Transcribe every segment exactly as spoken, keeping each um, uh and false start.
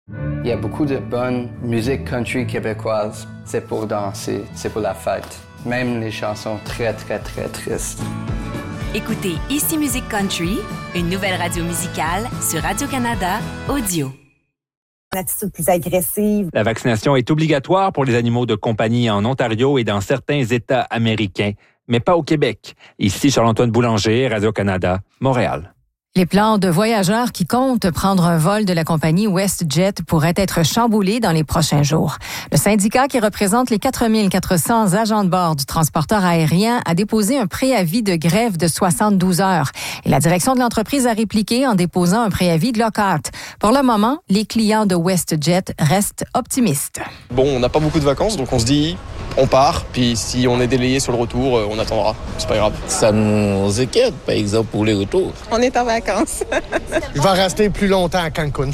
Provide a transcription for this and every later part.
Il y a beaucoup de bonne musique country québécoise. C'est pour danser, c'est pour la fête. Même les chansons très, très, très tristes. Écoutez Ici Musique Country, une nouvelle radio musicale sur Radio-Canada Audio. Une attitude plus agressive. La vaccination est obligatoire pour les animaux de compagnie en Ontario et dans certains États américains, mais pas au Québec. Ici, Charles-Antoine Boulanger, Radio-Canada, Montréal. Les plans de voyageurs qui comptent prendre un vol de la compagnie WestJet pourraient être chamboulés dans les prochains jours. Le syndicat qui représente les quatre mille quatre cents agents de bord du transporteur aérien a déposé un préavis de grève de soixante-douze heures. Et la direction de l'entreprise a répliqué en déposant un préavis de lock-out. Pour le moment, les clients de WestJet restent optimistes. Bon, on n'a pas beaucoup de vacances, donc on se dit, on part, puis si on est délayé sur le retour, on attendra. C'est pas grave. Ça nous inquiète, par exemple, pour les retours. On est en vacances. Je vais rester plus longtemps à Cancun.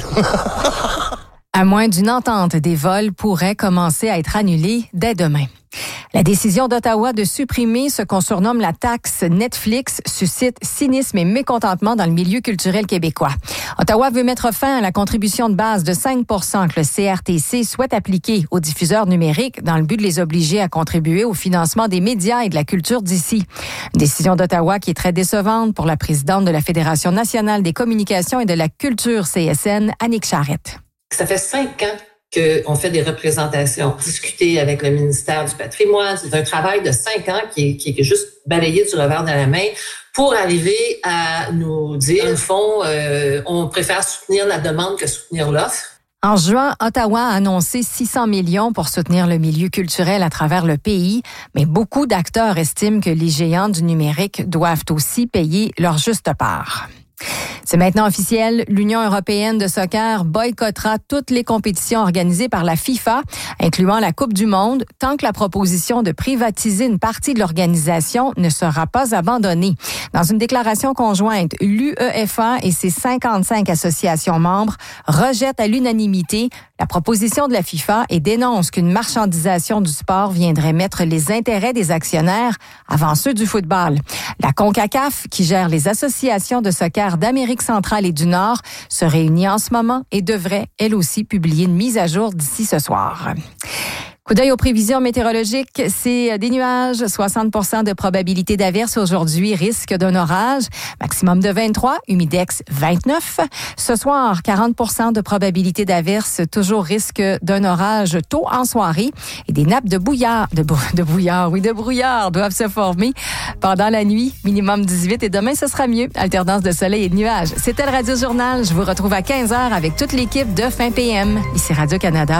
À moins d'une entente, des vols pourraient commencer à être annulés dès demain. La décision d'Ottawa de supprimer ce qu'on surnomme la taxe Netflix suscite cynisme et mécontentement dans le milieu culturel québécois. Ottawa veut mettre fin à la contribution de base de cinq pour cent que le C R T C souhaite appliquer aux diffuseurs numériques dans le but de les obliger à contribuer au financement des médias et de la culture d'ici. Une décision d'Ottawa qui est très décevante pour la présidente de la Fédération nationale des communications et de la culture C S N, Annick Charrette. Ça fait cinq ans qu'on fait des représentations, discuter avec le ministère du patrimoine. C'est un travail de cinq ans qui est, qui est juste balayé du revers de la main pour arriver à nous dire, au fond, euh, on préfère soutenir la demande que soutenir l'offre. En juin, Ottawa a annoncé six cents millions pour soutenir le milieu culturel à travers le pays, mais beaucoup d'acteurs estiment que les géants du numérique doivent aussi payer leur juste part. C'est maintenant officiel, l'Union européenne de soccer boycottera toutes les compétitions organisées par la FIFA, incluant la Coupe du Monde, tant que la proposition de privatiser une partie de l'organisation ne sera pas abandonnée. Dans une déclaration conjointe, l'UEFA et ses cinquante-cinq associations membres rejettent à l'unanimité la proposition de la FIFA et dénoncent qu'une marchandisation du sport viendrait mettre les intérêts des actionnaires avant ceux du football. La CONCACAF, qui gère les associations de soccer d'Amérique centrale et du Nord, se réunit en ce moment et devrait, elle aussi, publier une mise à jour d'ici ce soir. Coup d'œil aux prévisions météorologiques, c'est des nuages, soixante pour cent de probabilité d'averse aujourd'hui, risque d'un orage, maximum de vingt-trois, humidex vingt-neuf. Ce soir, quarante pour cent de probabilité d'averse, toujours risque d'un orage tôt en soirée et des nappes de brouillard, de, de brouillard, oui, de brouillard doivent se former pendant la nuit, minimum dix-huit et demain ce sera mieux, alternance de soleil et de nuages. C'était le Radio Journal, je vous retrouve à quinze heures avec toute l'équipe de Fin P M, ici Radio-Canada.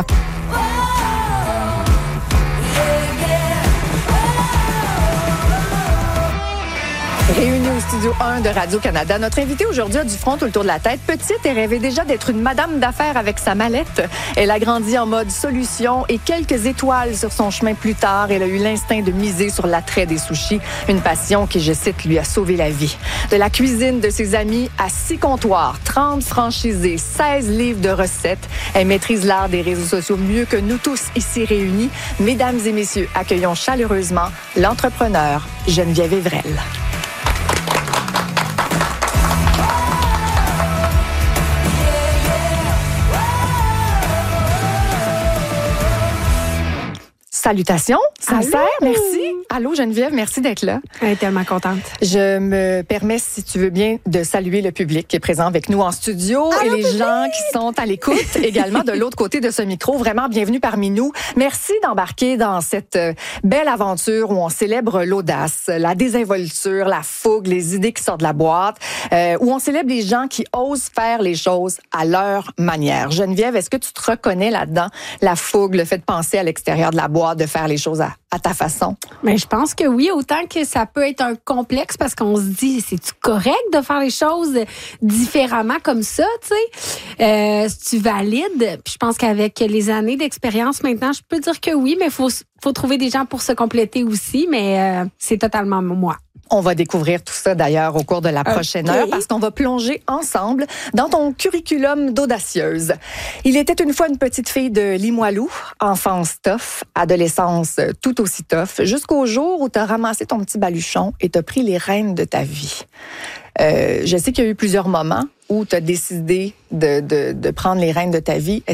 Réunis au studio un de Radio-Canada, notre invitée aujourd'hui a du front tout le tour de la tête. Petite et rêvait déjà d'être une madame d'affaires avec sa mallette. Elle a grandi en mode solution et quelques étoiles sur son chemin plus tard. Elle a eu l'instinct de miser sur l'attrait des sushis, une passion qui, je cite, lui a sauvé la vie. De la cuisine de ses amis à six comptoirs, trente franchisés, seize livres de recettes. Elle maîtrise l'art des réseaux sociaux mieux que nous tous ici réunis. Mesdames et messieurs, accueillons chaleureusement l'entrepreneur Geneviève Evrel. Salutations, sincères, merci. Allô Geneviève, merci d'être là. Elle est tellement contente. Je me permets, si tu veux bien, de saluer le public qui est présent avec nous en studio Allô, et les public! gens qui sont à l'écoute également de l'autre côté de ce micro. Vraiment, bienvenue parmi nous. Merci d'embarquer dans cette belle aventure où on célèbre l'audace, la désinvolture, la fougue, les idées qui sortent de la boîte, euh, où on célèbre les gens qui osent faire les choses à leur manière. Geneviève, est-ce que tu te reconnais là-dedans? La fougue, le fait de penser à l'extérieur de la boîte, de faire les choses à, à ta façon? Mais je pense que oui, autant que ça peut être un complexe parce qu'on se dit, c'est-tu correct de faire les choses différemment comme ça, tu sais? Euh, c'est-tu valide? Puis je pense qu'avec les années d'expérience maintenant, je peux dire que oui, mais il faut, faut trouver des gens pour se compléter aussi, mais euh, c'est totalement moi. On va découvrir tout ça d'ailleurs au cours de la prochaine okay. heure parce qu'on va plonger ensemble dans ton curriculum d'audacieuse. Il était une fois une petite fille de Limoilou, enfance tough, adolescence tout aussi tough, jusqu'au jour où tu as ramassé ton petit baluchon et tu as pris les rênes de ta vie. Euh, je sais qu'il y a eu plusieurs moments où tu as décidé de, de, de prendre les rênes de ta vie.